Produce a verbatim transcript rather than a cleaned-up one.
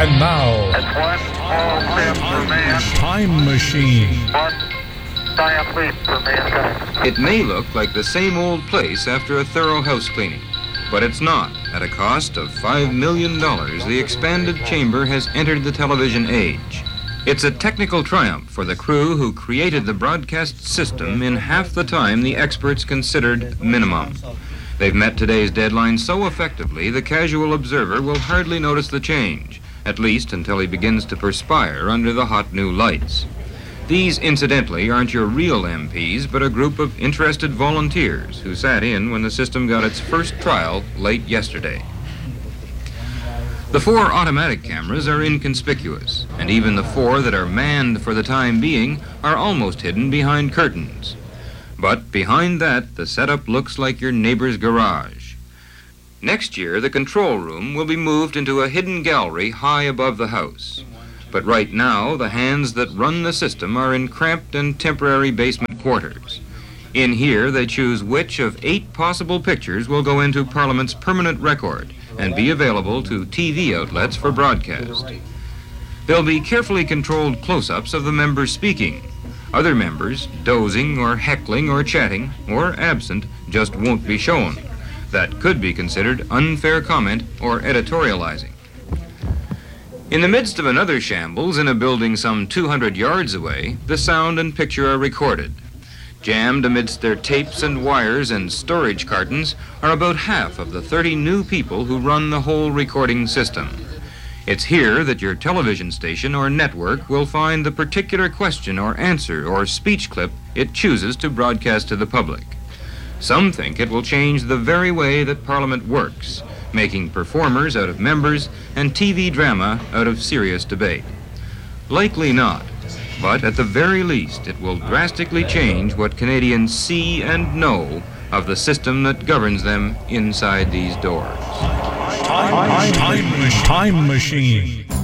And now, That's one small step for man, Time Machine. one giant leap for mankind. It may look like the same old place after a thorough house cleaning, but it's not. At a cost of five million dollars, the expanded chamber has entered the television age. It's a technical triumph for the crew who created the broadcast system in half the time the experts considered minimum. They've met today's deadline so effectively, the casual observer will hardly notice the change, at least until he begins to perspire under the hot new lights. These, incidentally, aren't your real M Ps, but a group of interested volunteers who sat in when the system got its first trial late yesterday. The four automatic cameras are inconspicuous, and even the four that are manned for the time being are almost hidden behind curtains. But behind that, the setup looks like your neighbor's garage. Next year, the control room will be moved into a hidden gallery high above the house. But right now, the hands that run the system are in cramped and temporary basement quarters. In here, they choose which of eight possible pictures will go into Parliament's permanent record and be available to T V outlets for broadcast. There'll be carefully controlled close-ups of the members speaking. Other members, dozing or heckling or chatting or absent, just won't be shown. That could be considered unfair comment or editorializing. In the midst of another shambles in a building some two hundred yards away, the sound and picture are recorded. Jammed amidst their tapes and wires and storage cartons are about half of the thirty new people who run the whole recording system. It's here that your television station or network will find the particular question or answer or speech clip it chooses to broadcast to the public. Some think it will change the very way that Parliament works, making performers out of members and T V drama out of serious debate. Likely not, but at the very least it will drastically change what Canadians see and know of the system that governs them inside these doors. Time, time, time Machine.